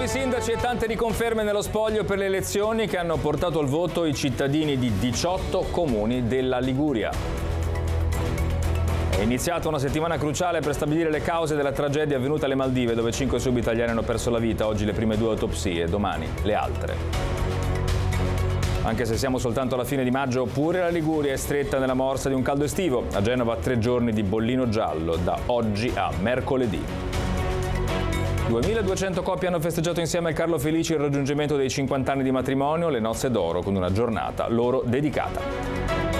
sindaci e tante riconferme nello spoglio per le elezioni che hanno portato al voto i cittadini di 18 comuni della Liguria. È iniziata una settimana cruciale per stabilire le cause della tragedia avvenuta alle Maldive, dove 5 subitaliani hanno perso la vita. Oggi le prime 2 autopsie, domani le altre. Anche se siamo soltanto alla fine di maggio, pure la Liguria è stretta nella morsa di un caldo estivo. A Genova 3 giorni di bollino giallo, da oggi a mercoledì. 2200 coppie hanno festeggiato insieme al Carlo Felici il raggiungimento dei 50 anni di matrimonio, le nozze d'oro, con una giornata loro dedicata.